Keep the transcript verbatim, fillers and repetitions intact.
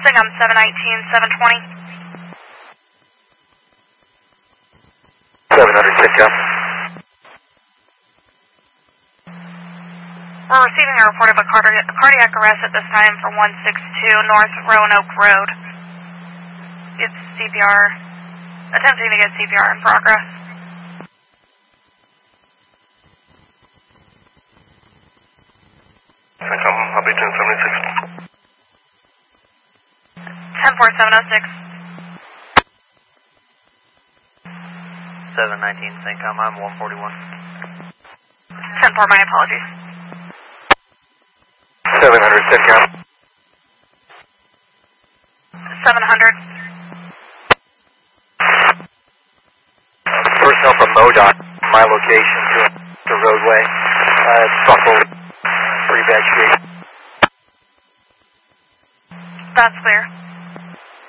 Singum seven nineteen, seven twenty. seven hundred Singum. We're receiving a report of a cardiac, cardiac arrest at this time for one six two North Roanoke Road. It's C P R, attempting to get C P R in progress. Singum, I'll be ten seventy-six. ten four seven oh six. seven nineteen Singum, I'm one forty-one. ten four, my apologies. seven hundred Singum. seven hundred. Personnel from MoDOT, my location to the roadway. Uh, Buckle, pretty bad shape. That's clear.